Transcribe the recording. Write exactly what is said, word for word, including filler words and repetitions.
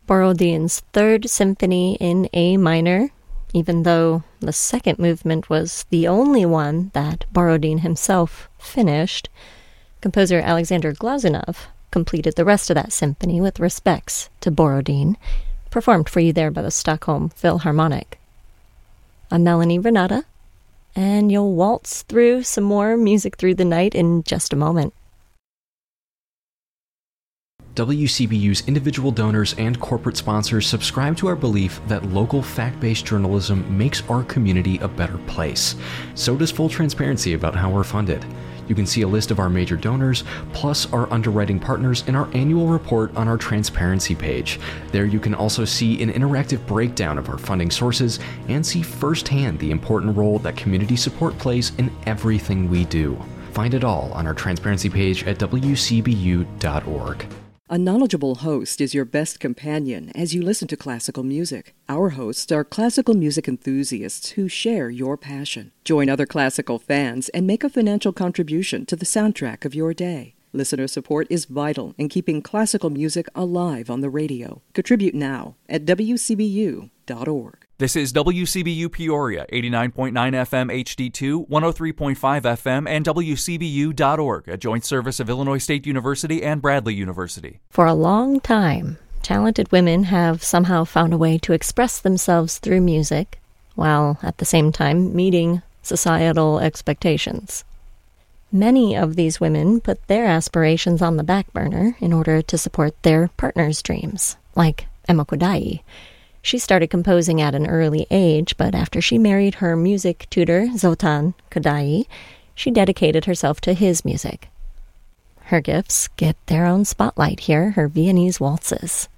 Borodin's Third Symphony in A minor, even though the second movement was the only one that Borodin himself finished. Composer Alexander Glazunov completed the rest of that symphony with respects to Borodin, performed for you there by the Stockholm Philharmonic. I'm Melanie Renata, and you'll waltz through some more music through the night in just a moment. W C B U's individual donors and corporate sponsors subscribe to our belief that local fact-based journalism makes our community a better place. So does full transparency about how we're funded. You can see a list of our major donors, plus our underwriting partners in our annual report on our transparency page. There you can also see an interactive breakdown of our funding sources and see firsthand the important role that community support plays in everything we do. Find it all on our transparency page at w c b u dot org. A knowledgeable host is your best companion as you listen to classical music. Our hosts are classical music enthusiasts who share your passion. Join other classical fans and make a financial contribution to the soundtrack of your day. Listener support is vital in keeping classical music alive on the radio. Contribute now at w c b u dot org. This is W C B U Peoria, eighty-nine point nine F M H D two, one oh three point five F M, and W C B U dot org, a joint service of Illinois State University and Bradley University. For a long time, talented women have somehow found a way to express themselves through music, while at the same time meeting societal expectations. Many of these women put their aspirations on the back burner in order to support their partner's dreams, like Emma Kodály. She started composing at an early age, but after she married her music tutor, Zoltán Kodály, she dedicated herself to his music. Her gifts get their own spotlight here, her Viennese waltzes.